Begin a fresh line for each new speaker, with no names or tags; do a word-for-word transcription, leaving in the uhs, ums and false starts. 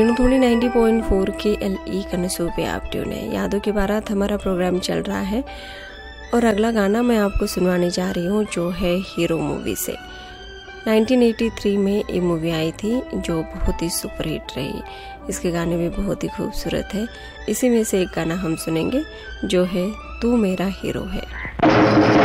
थोड़ी ninety point four के L E कनसू पे आप ट्यून है। यादों की बारात हमारा प्रोग्राम चल रहा है और अगला गाना मैं आपको सुनवाने जा रही हूँ जो है हीरो मूवी से। नाइंटीन एटी थ्री में ये मूवी आई थी जो बहुत ही सुपरहिट रही। इसके गाने भी बहुत ही खूबसूरत है। इसी में से एक गाना हम सुनेंगे जो है तू मेरा हीरो है।